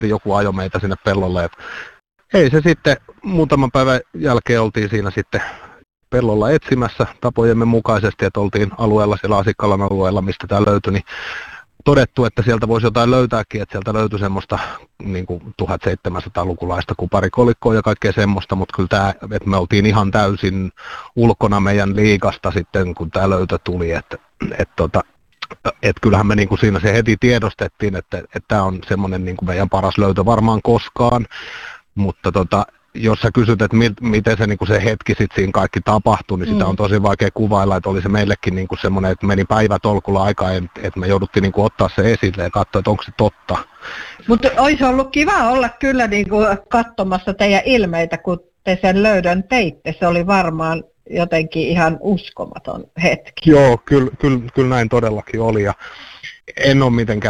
joku ajoi meitä sinne pellolle. Et ei se sitten, muutaman päivän jälkeen oltiin siinä sitten pellolla etsimässä tapojemme mukaisesti, että oltiin alueella, siellä Asikkalan alueella, mistä tämä löytyi, niin todettu, että sieltä voisi jotain löytääkin, että sieltä löytyi semmoista niin kuin 1700-lukulaista kuparikolikkoa ja kaikkea semmoista, mutta kyllä tämä, että me oltiin ihan täysin ulkona meidän liigasta sitten, kun tämä löytö tuli, että kyllähän me niin kuin siinä se heti tiedostettiin, että tämä on semmoinen niin kuin meidän paras löytö varmaan koskaan, mutta jos sä kysyt, että miten se, niin kuin se hetki sitten siinä kaikki tapahtui, niin sitä on tosi vaikea kuvailla, että oli se meillekin niin kuin semmoinen, että meni päivätolkulla aikaa, että me jouduttiin niin kuin ottaa se esille ja katsoa, että onko se totta. Mutta olisi ollut kiva olla kyllä niin kuin katsomassa teidän ilmeitä, kun te sen löydön teitte. Se oli varmaan jotenkin ihan uskomaton hetki. Joo, kyllä näin todellakin oli ja en ole mitenkään